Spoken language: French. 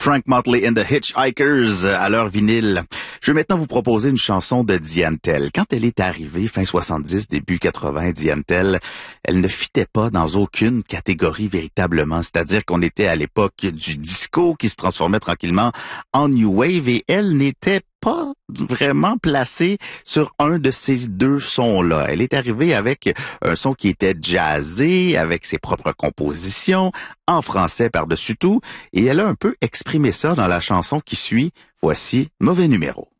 Frank Motley and the Hitchhikers à leur vinyle. Je vais maintenant vous proposer une chanson de Diane Tell. Quand elle est arrivée, fin 70, début 80, Diane Tell, elle ne fitait pas dans aucune catégorie véritablement. C'est-à-dire qu'on était à l'époque du disco qui se transformait tranquillement en New Wave et elle n'était pas vraiment placée sur un de ces deux sons-là. Elle est arrivée avec un son qui était jazzé, avec ses propres compositions, en français par-dessus tout, et elle a un peu exprimé ça dans la chanson qui suit. Voici Mauvais numéro.